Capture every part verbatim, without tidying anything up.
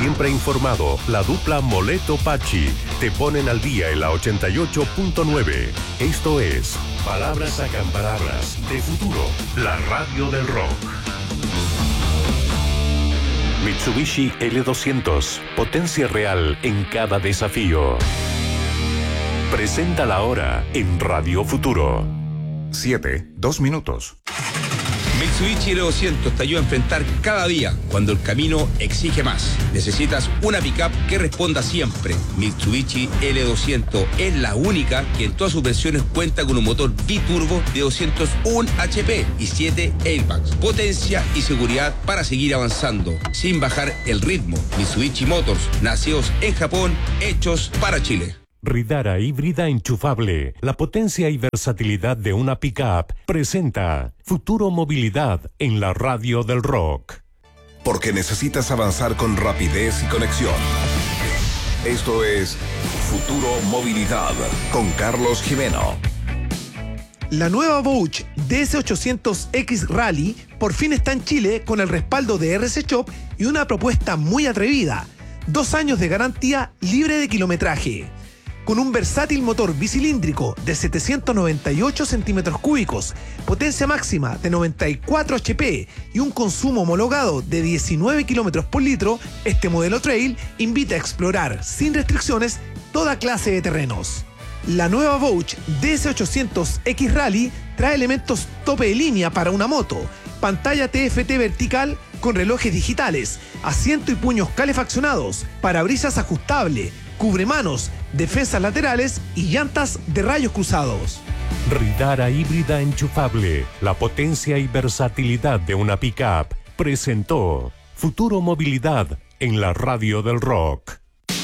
Siempre informado, la dupla Moleto-Pachi te ponen al día en la ochenta y ocho punto nueve. Esto es Palabras Acampanadas de Futuro, la radio del rock. Mitsubishi L doscientos, potencia real en cada desafío. Presenta la hora en Radio Futuro. siete, dos minutos. Mitsubishi L doscientos te ayuda a enfrentar cada día cuando el camino exige más. Necesitas una pickup que responda siempre. Mitsubishi L doscientos es la única que en todas sus versiones cuenta con un motor biturbo de doscientos uno H P y siete airbags. Potencia y seguridad para seguir avanzando sin bajar el ritmo. Mitsubishi Motors, nacidos en Japón, hechos para Chile. Ridara híbrida enchufable, la potencia y versatilidad de una pickup, presenta Futuro Movilidad en la radio del rock. Porque necesitas avanzar con rapidez y conexión. Esto es Futuro Movilidad con Carlos Jimeno. La nueva Bosch D S ochocientos X Rally por fin está en Chile con el respaldo de R C Shop y una propuesta muy atrevida. Dos años de garantía libre de kilometraje. Con un versátil motor bicilíndrico de setecientos noventa y ocho centímetros cúbicos, potencia máxima de noventa y cuatro H P y un consumo homologado de diecinueve kilómetros por litro, este modelo trail invita a explorar sin restricciones toda clase de terrenos. La nueva Bosch D S ochocientos X Rally trae elementos tope de línea para una moto, pantalla T F T vertical con relojes digitales, asiento y puños calefaccionados, parabrisas ajustable, cubremanos, defensas laterales y llantas de rayos cruzados. Ridara híbrida enchufable, la potencia y versatilidad de una pickup, presentó Futuro Movilidad en la radio del rock.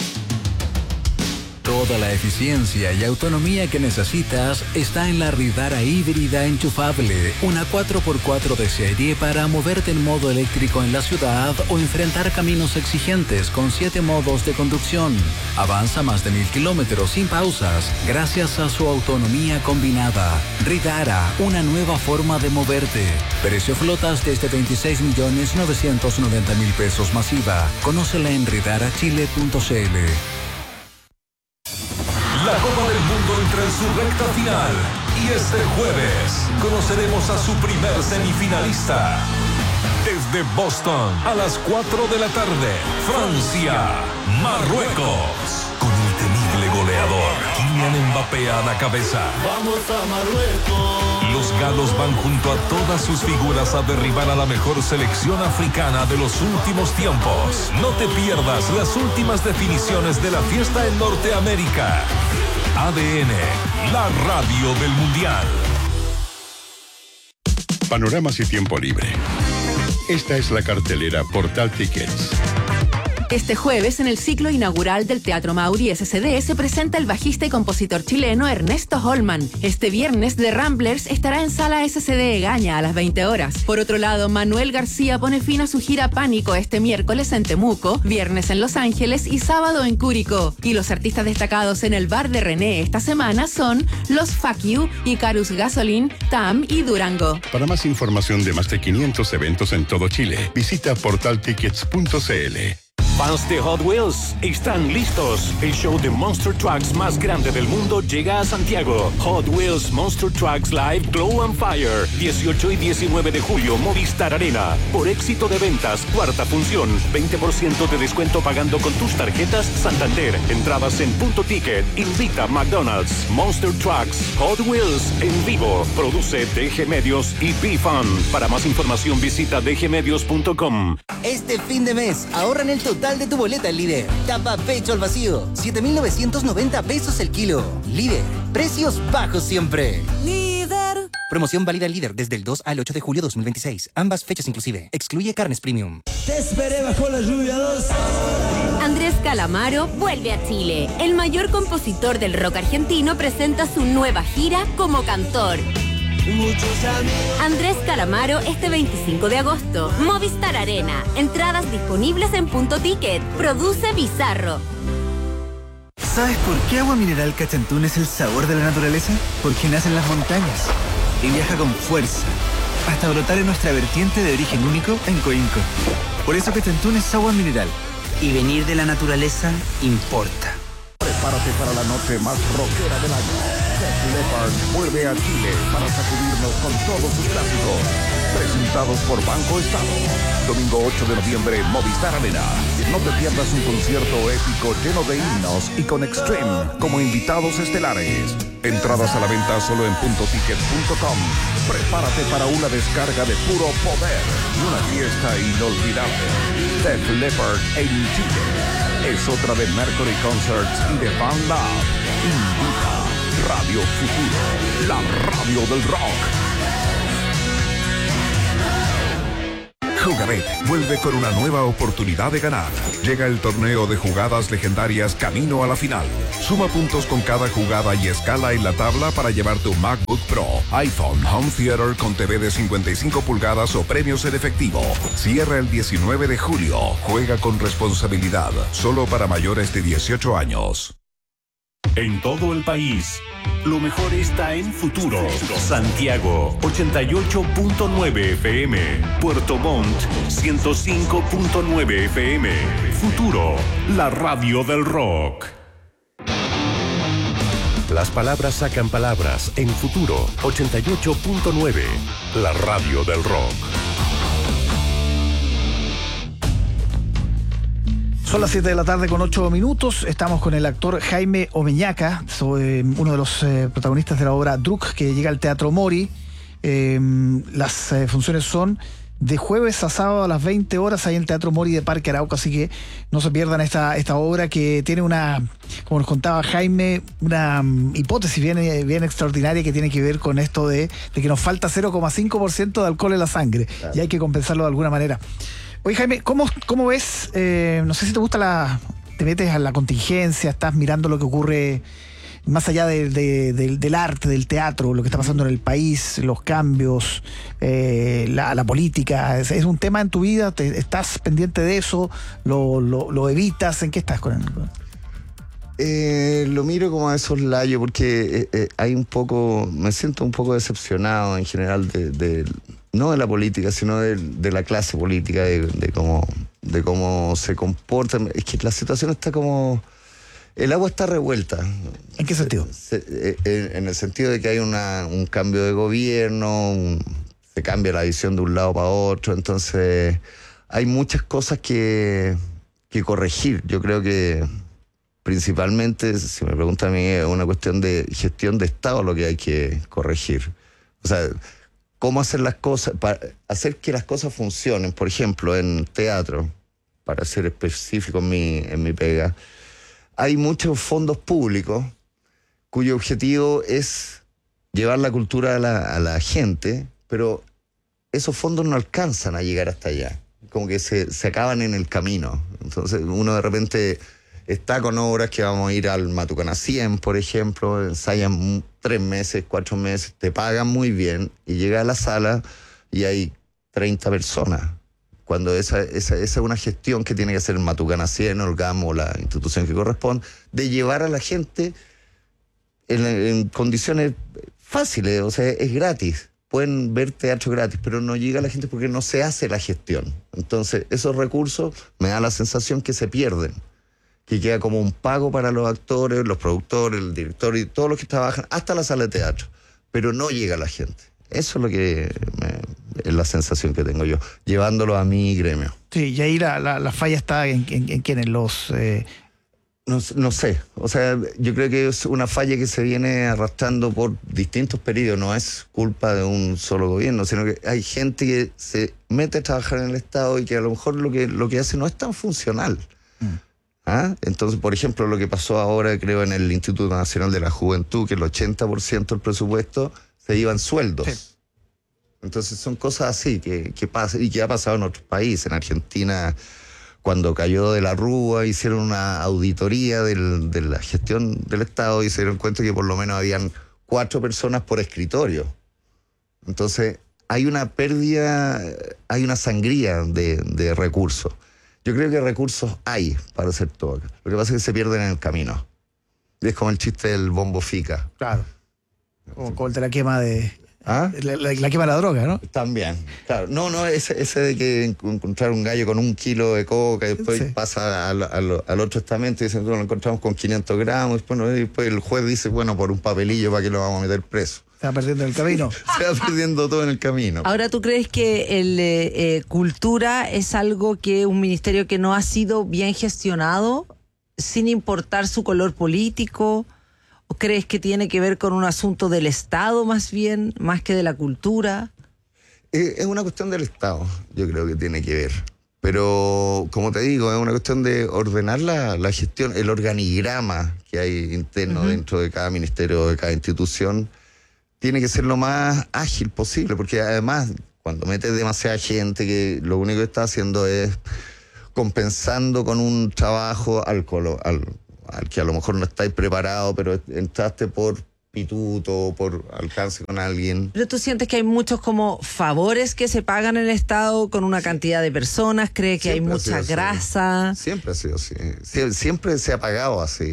Toda la eficiencia y autonomía que necesitas está en la Ridara híbrida enchufable, una cuatro por cuatro de serie para moverte en modo eléctrico en la ciudad o enfrentar caminos exigentes con siete modos de conducción. Avanza más de mil kilómetros sin pausas gracias a su autonomía combinada. Ridara, una nueva forma de moverte. Precio flotas desde veintiséis millones novecientos noventa mil pesos masiva. Conócela en ridara chile punto c l. La Copa del Mundo entra en su recta final y este jueves conoceremos a su primer semifinalista. Desde Boston a las cuatro de la tarde, Francia, Marruecos. Con el temible goleador Kylian Mbappé a la cabeza. ¡Vamos a Marruecos! Los galos van junto a todas sus figuras a derribar a la mejor selección africana de los últimos tiempos. No te pierdas las últimas definiciones de la fiesta en Norteamérica. A D N, la radio del Mundial. Panoramas y tiempo libre. Esta es la cartelera Portal Tickets. Este jueves, en el ciclo inaugural del Teatro Mauri S C D, se presenta el bajista y compositor chileno Ernesto Holman. Este viernes, The Ramblers estará en Sala S C D Egaña a las veinte horas. Por otro lado, Manuel García pone fin a su gira Pánico este miércoles en Temuco, viernes en Los Ángeles y sábado en Curicó. Y los artistas destacados en el bar de René esta semana son Los Fuck You, Icarus Gasoline, Tam y Durango. Para más información de más de quinientos eventos en todo Chile, visita portal tickets punto c l. Fans de Hot Wheels están listos. El show de Monster Trucks más grande del mundo llega a Santiago. Hot Wheels Monster Trucks Live Glow and Fire. dieciocho y diecinueve de julio, Movistar Arena. Por éxito de ventas, cuarta función. veinte por ciento de descuento pagando con tus tarjetas Santander. Entradas en Punto Ticket. Invita McDonald's. Monster Trucks Hot Wheels en vivo. Produce D G Medios y B-Fun. Para más información visita d g medios punto com. Este fin de mes, ahorra en el total de tu boleta en Líder. Tapa pecho al vacío, siete mil novecientos noventa pesos el kilo. Líder, precios bajos siempre. Líder. Promoción válida en Líder desde el dos al ocho de julio dos mil veintiséis. Ambas fechas inclusive. Excluye carnes premium. Te esperé bajo la lluvia dos. Andrés Calamaro vuelve a Chile. El mayor compositor del rock argentino presenta su nueva gira como cantor. Andrés Calamaro este veinticinco de agosto. Movistar Arena. Entradas disponibles en Punto Ticket. Produce Bizarro. ¿Sabes por qué Agua Mineral Cachantún es el sabor de la naturaleza? Porque nace en las montañas y viaja con fuerza hasta brotar en nuestra vertiente de origen único en Coinco. Por eso Cachantún es agua mineral, Y venir de la naturaleza importa. Prepárate para la noche más rockera del año. Def Leppard vuelve a Chile para sacudirnos con todos sus clásicos. Presentados por Banco Estado. Domingo ocho de noviembre, Movistar Arena. No te pierdas un concierto épico lleno de himnos y con Extreme como invitados estelares. Entradas a la venta solo en punto ticket punto com. Prepárate para una descarga de puro poder y una fiesta inolvidable. Def Leppard en Chile. Es otra de Mercury Concerts y de Van Love. Invita Radio Futuro, la radio del rock. Jugabet vuelve con una nueva oportunidad de ganar. Llega el torneo de jugadas legendarias camino a la final. Suma puntos con cada jugada y escala en la tabla para llevar tu MacBook Pro, iPhone, Home Theater con T V de cincuenta y cinco pulgadas o premios en efectivo. Cierra el diecinueve de julio. Juega con responsabilidad. Solo para mayores de dieciocho años. En todo el país, lo mejor está en Futuro. Santiago, ochenta y ocho punto nueve F M. Puerto Montt, ciento cinco punto nueve F M. Futuro, la radio del rock. Las palabras sacan palabras en Futuro, ochenta y ocho punto nueve. La radio del rock. Son las siete de la tarde con ocho minutos. Estamos con el actor Jaime Omeñaca, soy uno de los eh, protagonistas de la obra Druk, que llega al Teatro Mori. Eh, las eh, funciones son de jueves a sábado a las veinte horas ahí en el Teatro Mori de Parque Arauco, así que no se pierdan esta, esta obra que tiene una, como nos contaba Jaime, una um, hipótesis bien, bien extraordinaria que tiene que ver con esto de, de que nos falta cero coma cinco por ciento de alcohol en la sangre, claro, y hay que compensarlo de alguna manera. Oye, Jaime, ¿cómo, cómo ves? Eh, no sé si te gusta la... Te metes a la contingencia, estás mirando lo que ocurre más allá de, de, de, del arte, del teatro, lo que está pasando en el país, los cambios, eh, la, la política. ¿Es, es un tema en tu vida? Te, ¿Estás pendiente de eso? ¿Lo, lo, lo evitas? ¿En qué estás con él? Eh, lo miro como a soslayo porque eh, eh, hay un poco... Me siento un poco decepcionado en general de... de no de la política, sino de, de la clase política, de, de, cómo, de cómo se comporta. Es que la situación está como... El agua está revuelta. ¿En qué sentido? Se, se, en, en el sentido de que hay una, un cambio de gobierno, un, se cambia la visión de un lado para otro, entonces hay muchas cosas que, que corregir. Yo creo que principalmente, si me preguntan a mí, es una cuestión de gestión de Estado lo que hay que corregir. O sea... cómo hacer las cosas, para hacer que las cosas funcionen. Por ejemplo, en teatro, para ser específico en mi, en mi pega, hay muchos fondos públicos cuyo objetivo es llevar la cultura a la, a la gente, pero esos fondos no alcanzan a llegar hasta allá. Como que se, se acaban en el camino. Entonces uno de repente está con obras que vamos a ir al Matucana cien, por ejemplo, ensayan tres meses, cuatro meses, te pagan muy bien y llega a la sala y hay treinta personas. Cuando esa, esa, esa es una gestión que tiene que hacer el Matucana cien o el GAM o la institución que corresponde, de llevar a la gente en, en condiciones fáciles, o sea, es gratis. Pueden ver teatro gratis, pero no llega a la gente porque no se hace la gestión. Entonces, esos recursos me da la sensación que se pierden, que queda como un pago para los actores, los productores, el director y todos los que trabajan, hasta la sala de teatro, pero no llega a la gente. Eso es lo que me, es la sensación que tengo yo, llevándolo a mi gremio. Sí, y ahí la, la, la falla está en, en, en quiénes, los... Eh... No, no sé, o sea, yo creo que es una falla que se viene arrastrando por distintos periodos, no es culpa de un solo gobierno, sino que hay gente que se mete a trabajar en el Estado y que a lo mejor lo que, lo que hace no es tan funcional. Mm. ¿Ah? Entonces, por ejemplo, lo que pasó ahora, creo, en el Instituto Nacional de la Juventud, que el ochenta por ciento del presupuesto se iba en sueldos. Sí. Entonces son cosas así que, que pasan y que ha pasado en otros países. En Argentina, cuando cayó de la Rúa, hicieron una auditoría del, de la gestión del Estado y se dieron cuenta que por lo menos habían cuatro personas por escritorio. Entonces hay una pérdida, hay una sangría de, de recursos. Yo creo que recursos hay para hacer todo. Lo que pasa es que se pierden en el camino. Y es como el chiste del bombo fica. Claro. Como, como el de la quema de... ¿Ah? La, la, la quema de la droga, ¿no? También, claro. No, no, ese, ese de que encontrar un gallo con un kilo de coca y después sí. pasa al, al, al otro estamento y dicen, no, lo encontramos con quinientos gramos, después, no, y después el juez dice, bueno, por un papelillo, ¿para qué lo vamos a meter preso? Se va perdiendo el camino. Se va perdiendo todo en el camino. Ahora, ¿tú crees que el eh, eh, cultura es algo que un ministerio que no ha sido bien gestionado, sin importar su color político? ¿O crees que tiene que ver con un asunto del Estado más bien, más que de la cultura? Eh, es una cuestión del Estado, yo creo que tiene que ver. Pero, como te digo, es una cuestión de ordenar la, la gestión, el organigrama que hay interno uh-huh. dentro de cada ministerio, de cada institución, tiene que ser lo más ágil posible, porque además, cuando metes demasiada gente, que lo único que está haciendo es compensando con un trabajo al colo, al al que a lo mejor no estáis preparado, pero entraste por pituto, por alcance con alguien. ¿Pero tú sientes que hay muchos como favores que se pagan en el Estado con una cantidad de personas? ¿Crees que siempre hay mucha grasa? Siempre ha sido así. Sie- siempre se ha pagado así.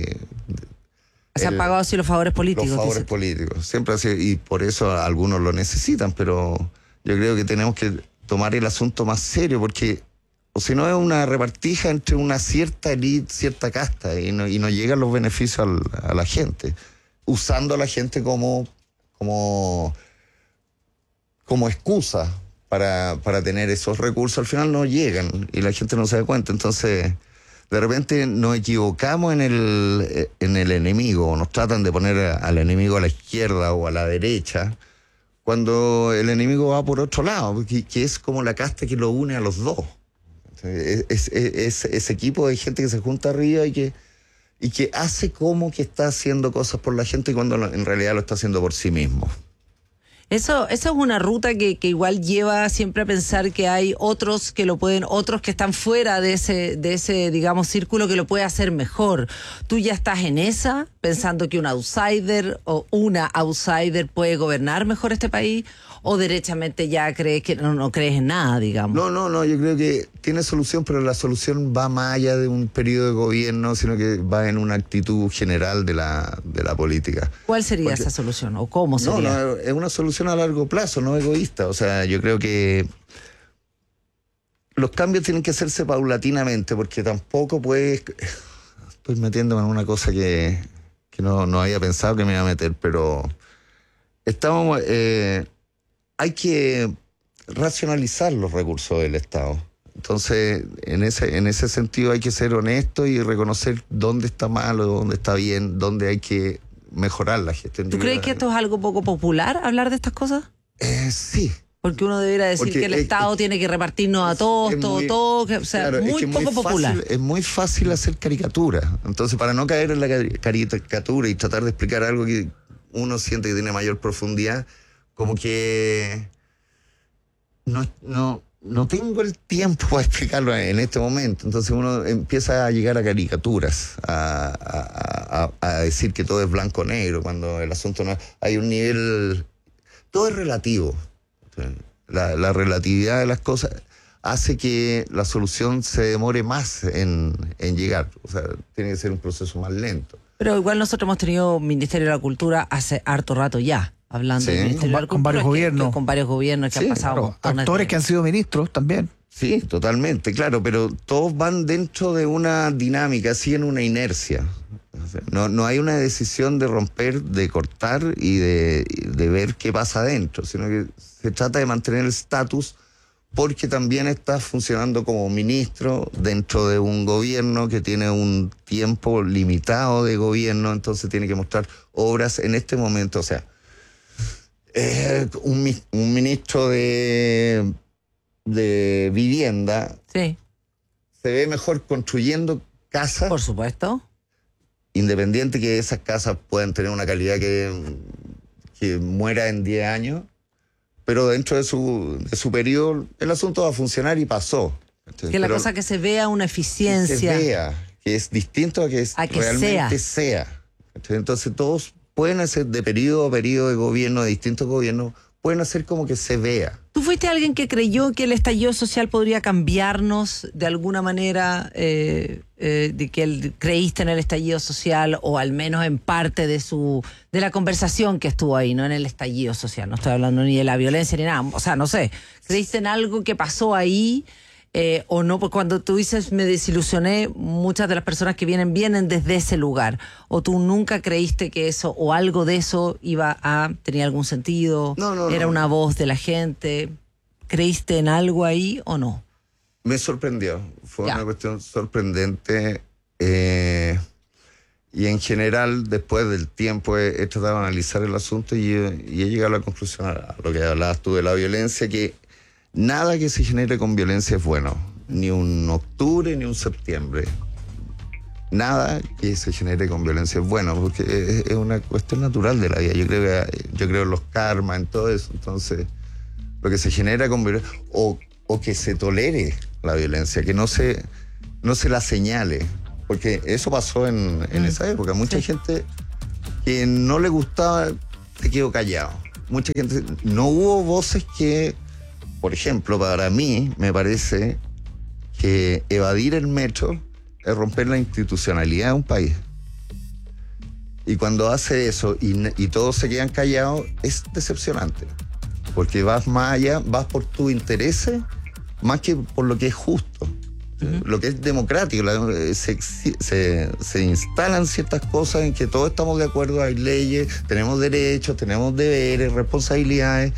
Se han pagado así los favores políticos. Los favores políticos. Siempre ha sido, y por eso algunos lo necesitan, pero yo creo que tenemos que tomar el asunto más serio, porque o si no es una repartija entre una cierta élite, cierta casta, y no, y no llegan los beneficios al, a la gente, usando a la gente como, como, como excusa para, para tener esos recursos. Al final no llegan y la gente no se da cuenta. Entonces, de repente nos equivocamos en el, en el enemigo, nos tratan de poner al enemigo a la izquierda o a la derecha, cuando el enemigo va por otro lado, que, que es como la casta que lo une a los dos. Es, es, es ese equipo de gente que se junta arriba y que, y que hace como que está haciendo cosas por la gente cuando en realidad lo está haciendo por sí mismo. Eso, eso es una ruta que, que igual lleva siempre a pensar que hay otros que lo pueden, otros que están fuera de ese, de ese, digamos, círculo que lo puede hacer mejor. ¿Tú ya estás en esa, pensando que un outsider o una outsider puede gobernar mejor este país? ¿O derechamente ya crees que no, no crees en nada, digamos? No, no, no, yo creo que tiene solución, pero la solución va más allá de un periodo de gobierno, sino que va en una actitud general de la, de la política. ¿Cuál sería Porque, esa solución o cómo sería? No, no, es una solución a largo plazo, no egoísta. O sea, yo creo que los cambios tienen que hacerse paulatinamente, porque tampoco puedes... Estoy metiéndome en una cosa que, que no, no había pensado que me iba a meter, pero estamos... Eh, hay que racionalizar los recursos del Estado. Entonces, en ese, en ese sentido hay que ser honesto y reconocer dónde está mal o dónde está bien, dónde hay que mejorar la gestión. ¿Tú crees que esto es algo poco popular, hablar de estas cosas? Eh, sí. Porque uno debería decir Porque que el es, Estado es, tiene que repartirnos a todos, todo, muy, todo, que, o sea, claro, muy es que poco muy popular. Fácil, es muy fácil hacer caricatura. Entonces, para no caer en la caricatura y tratar de explicar algo que uno siente que tiene mayor profundidad, como que no, no, no tengo el tiempo para explicarlo en este momento. Entonces uno empieza a llegar a caricaturas, a, a, a, a decir que todo es blanco-negro, cuando el asunto no es... Hay un nivel... Todo es relativo. La, la relatividad de las cosas hace que la solución se demore más en, en llegar. O sea, tiene que ser un proceso más lento. Pero igual nosotros hemos tenido Ministerio de la Cultura hace harto rato ya. Hablando sí, del Ministerio con, de la Cultura, con varios que, gobiernos. Que con varios gobiernos que sí, han pasado. Claro, actores de... que han sido ministros también. Sí, totalmente, claro, pero todos van dentro de una dinámica, siguen una inercia. No, no hay una decisión de romper, de cortar y de, de ver qué pasa adentro, sino que se trata de mantener el estatus porque también estás funcionando como ministro dentro de un gobierno que tiene un tiempo limitado de gobierno, entonces tiene que mostrar obras en este momento. O sea, eh, un, un ministro de, de vivienda sí. se ve mejor construyendo casas. Por supuesto. Independiente que esas casas puedan tener una calidad que, que muera en diez años, pero dentro de su, de su periodo el asunto va a funcionar y pasó. Entonces, que la cosa que se vea una eficiencia. Que se vea, que es distinto a que, es, a que realmente sea. sea. Entonces todos pueden hacer de periodo a periodo de gobierno, de distintos gobiernos, pueden hacer como que se vea. ¿Tú fuiste alguien que creyó que el estallido social podría cambiarnos de alguna manera? Eh, eh, de que el, creíste en el estallido social, o al menos en parte de su de la conversación que estuvo ahí, no en el estallido social. No estoy hablando ni de la violencia ni nada. O sea, no sé. ¿Creíste en algo que pasó ahí? Eh, o no, porque cuando tú dices me desilusioné, muchas de las personas que vienen, vienen desde ese lugar. O tú nunca creíste que eso, o algo de eso iba a, tenía algún sentido, no, no, era no. una voz de la gente. ¿Creíste en algo ahí o no? Me sorprendió, fue ya. una cuestión sorprendente. Eh, y en general, después del tiempo, he, he tratado de analizar el asunto y, y he llegado a la conclusión, a lo que hablabas tú de la violencia, que nada que se genere con violencia es bueno. Ni un octubre, ni un septiembre. Nada que se genere con violencia es bueno, porque es, es una cuestión natural de la vida. Yo creo que, yo creo en los karmas, en todo eso. Entonces, lo que se genera con violencia, o, o que se tolere la violencia, que no se, no se la señale. Porque eso pasó en, en mm. esa época. Mucha sí. gente que no le gustaba se quedó callado. Mucha gente... No hubo voces que... Por ejemplo, para mí, me parece que evadir el metro es romper la institucionalidad de un país. Y cuando hace eso y, y todos se quedan callados, es decepcionante. Porque vas más allá, vas por tus intereses, más que por lo que es justo. Uh-huh. Lo que es democrático. La, se, se, se instalan ciertas cosas en que todos estamos de acuerdo, hay leyes, tenemos derechos, tenemos deberes, responsabilidades.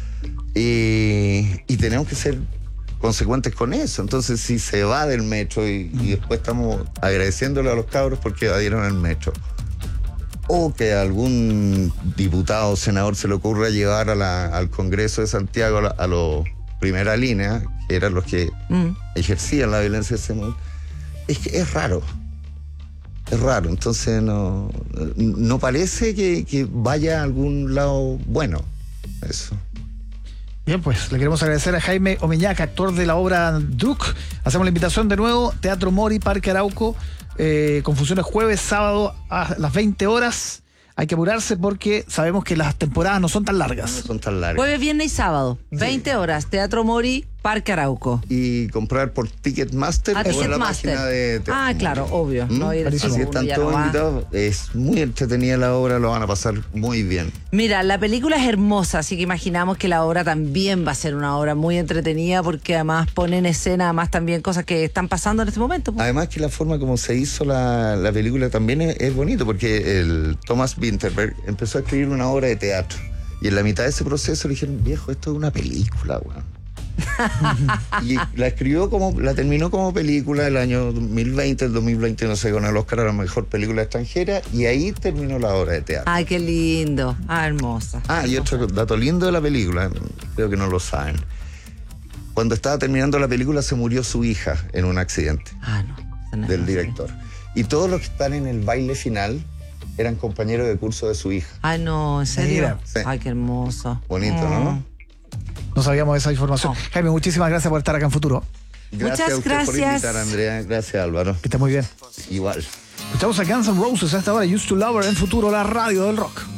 Y, y tenemos que ser consecuentes con eso. Entonces, si se va del metro y, y después estamos agradeciéndole a los cabros porque evadieron el metro, o que a algún diputado o senador se le ocurra llevar a la, al Congreso de Santiago a, la, a los primera línea, que eran los que mm. ejercían la violencia de ese momento, es que es raro. Es raro. Entonces, no, no parece que, que vaya a algún lado bueno. Eso. Bien, pues le queremos agradecer a Jaime Omeñac, actor de la obra Duke. Hacemos la invitación de nuevo, Teatro Mori, Parque Arauco, eh, con funciones jueves, sábado a las veinte horas. Hay que apurarse porque sabemos que las temporadas no son tan largas. No son tan largas. Jueves, viernes y sábado, veinte sí. horas, Teatro Mori, Parque Arauco. Y comprar por Ticketmaster ah, o Ticketmaster. en la página de Teatro Ah, claro, Mori. obvio. ¿Mm? No ir Así están todos no invitados. Es muy entretenida la obra, lo van a pasar muy bien. Mira, la película es hermosa, así que imaginamos que la obra también va a ser una obra muy entretenida, porque además pone en escena además también cosas que están pasando en este momento. Pues. Además que la forma como se hizo la, la película también es, es bonito, porque el Thomas Vinterberg empezó a escribir una obra de teatro y en la mitad de ese proceso le dijeron, viejo, esto es una película, weón. Y la escribió como, la terminó como película el año dos mil veinte, el dos mil veinte no sé, con el Oscar a la mejor película extranjera, y ahí terminó la obra de teatro. Ay, qué lindo, ah, hermosa. Ah, hermosa. Y otro dato lindo de la película, creo que no lo saben. Cuando estaba terminando la película se murió su hija en un accidente. Ah, no, no del director. Y todos los que están en el baile final eran compañeros de curso de su hija. Ay, no, ¿en serio? Sí. Ay, qué hermoso. Bonito, oh. ¿no? No sabíamos esa información. Oh. Jaime, muchísimas gracias por estar acá en Futuro. Gracias Muchas a usted gracias. por invitar, Andrea. Gracias, Álvaro. Que esté muy bien. Igual. Escuchamos a Guns N' Roses a esta hora, Used to Love Her, en Futuro, la radio del rock.